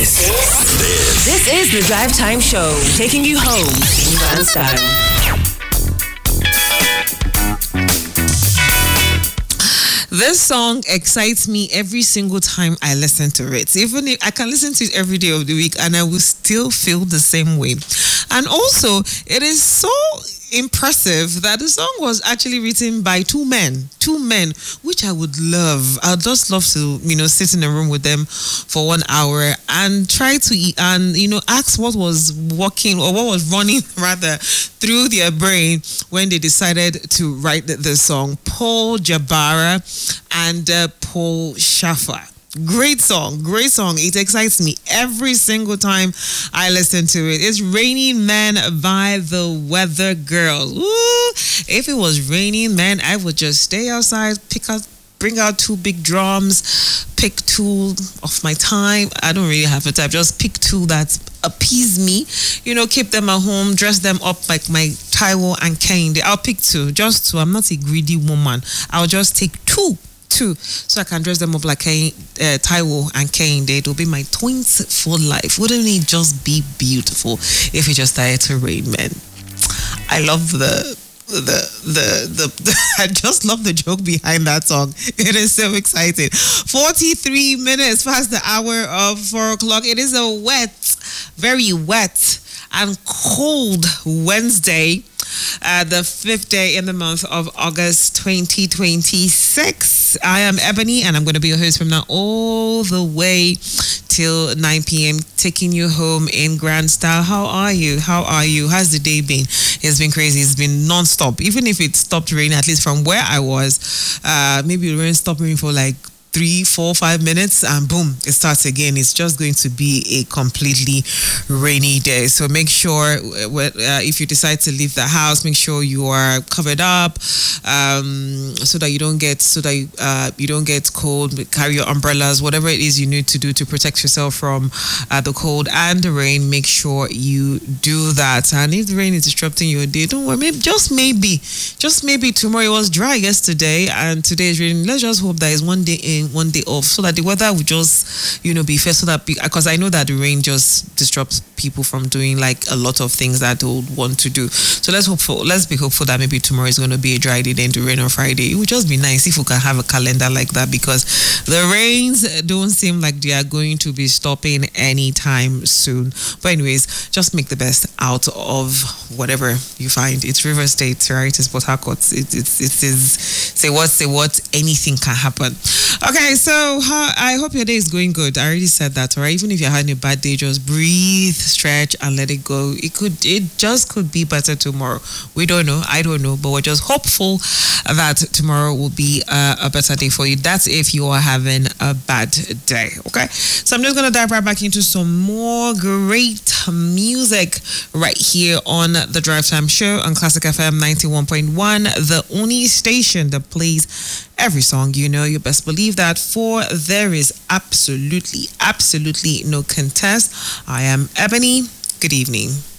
This is the Drive Time Show, taking you home in grand style. This song excites me every single time I listen to it. Even if I can listen to it every day of the week and I will still feel the same way. And also, it is so impressive that the song was actually written by two men, which I would love. I'd just love to, sit in a room with them for 1 hour and try to ask what was working or what was running rather through their brain when they decided to write the song. Paul Jabara and Paul Shaffer. Great song. It excites me every single time I listen to it. It's Raining Men by the Weather Girls. Ooh, if it was raining, man, I would just stay outside, bring out two big drums, pick two of my time. I don't really have a type. Just pick two that appease me. Keep them at home, dress them up like my Taiwo and Kehinde. I'll pick two, just two. I'm not a greedy woman. I'll just take two, so I can dress them up like Taiwo and Kehinde. It will be my twins for life. Wouldn't it just be beautiful if it just started to rain, man? I love the I just love the joke behind that song. It is so exciting. 43 minutes past the hour of 4 o'clock. It is a very wet and cold Wednesday, the 5th day in the month of August 2026. I am Ebony and I'm going to be your host from now all the way till 9 p.m. taking you home in grand style. How are you? How's the day been? It's been crazy. It's been non-stop. Even if it stopped raining, at least from where I was, maybe the rain stopped raining for like 3, 4, 5 minutes and boom, it starts again. It's just going to be a completely rainy day. So make sure if you decide to leave the house, make sure you are covered up so that you don't get cold. Carry your umbrellas, whatever it is you need to do to protect yourself from the cold and the rain. Make sure you do that. And if the rain is disrupting your day, don't worry. Maybe tomorrow. It was dry yesterday and today is raining. Let's just hope that it's one day in, one day off, so that the weather will just be fair, so that because I know that the rain just disrupts people from doing like a lot of things that they would want to do. So let's be hopeful that maybe tomorrow is going to be a dry day, then to rain on Friday. It would just be nice if we can have a calendar like that, because the rains don't seem like they are going to be stopping anytime soon. But anyways, just make the best out of whatever you find. It's River State, right? It's Port Harcourt. It is say what, anything can happen. Okay, so I hope your day is going good. I already said that, all right? Even if you're having a bad day, just breathe, stretch, and let it go. It just could be better tomorrow. We don't know. I don't know, but we're just hopeful that tomorrow will be a better day for you. That's if you are having a bad day, okay? So I'm just going to dive right back into some more great music right here on the Drive Time Show on Classic FM 91.1, the only station that plays every song. You best believe that, for there is absolutely no contest. I am Ebony. Good evening.